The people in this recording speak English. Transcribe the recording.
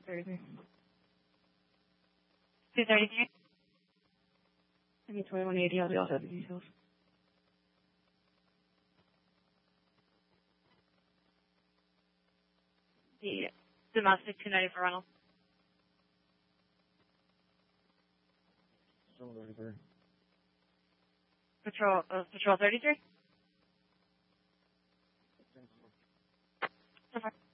33. 233? I mean 2180, I'll also have the details. The domestic 290 for rental. Still 33. Patrol 33? Okay.